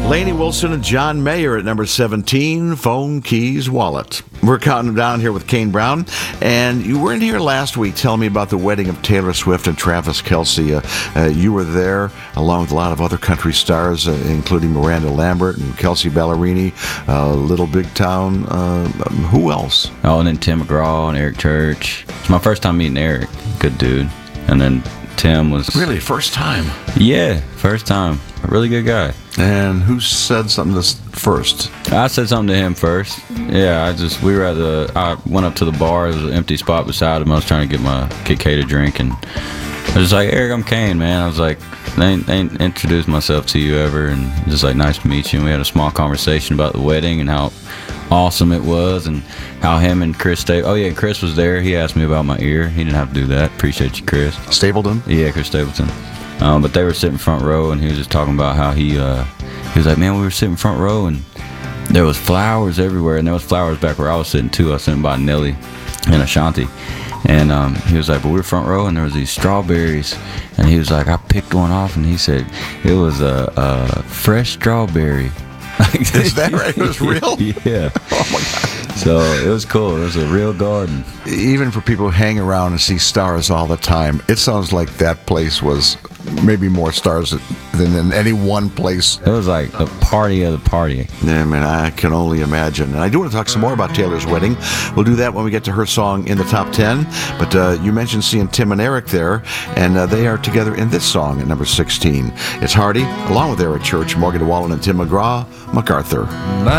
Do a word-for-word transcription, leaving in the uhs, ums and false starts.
Lainey Wilson and John Mayer at number seventeen, Phone, Keys, Wallet. We're counting down here with Kane Brown, and you weren't here last week telling me about the wedding of Taylor Swift and Travis Kelce. Uh, uh, you were there along with a lot of other country stars, uh, including Miranda Lambert and Kelsey Ballerini, uh, Little Big Town. Uh, who else? Oh, and then Tim McGraw and Eric Church. It's my first time meeting Eric. Good dude. And then Tim was... Really, first time? Yeah, first time. A really good guy. And who said something this first? I said something to him first. Yeah, I just, we were at the, I went up to the bar. There was an empty spot beside him. I was trying to get my Kit K to drink, and I was just like, Eric, I'm Kane, man. I was like, I ain't, I ain't introduced myself to you ever, and just like, nice to meet you. And we had a small conversation about the wedding and how awesome it was, and how him and Chris stayed. Oh yeah, Chris was there. He asked me about my ear. He didn't have to do that. Appreciate you, Chris. Stapleton? Yeah, Chris Stapleton. Um, but they were sitting front row, and he was just talking about how he uh, he was like, man, we were sitting front row, and there was flowers everywhere, and there was flowers back where I was sitting too. I was sitting by Nelly and Ashanti, and um, he was like, but we were front row, and there was these strawberries, and he was like, I picked one off, and he said it was a, a fresh strawberry. Is that right? It was real? Yeah. Oh my God. So it was cool. It was a real garden. Even for people who hang around and see stars all the time, it sounds like that place was maybe more stars than in any one place. It was like a party of the party. Yeah, man, I can only imagine. And I do want to talk some more about Taylor's wedding. We'll do that when we get to her song in the top ten. But uh, you mentioned seeing Tim and Eric there, and uh, they are together in this song at number sixteen. It's Hardy, along with Eric Church, Morgan Wallen, and Tim McGraw, MacArthur.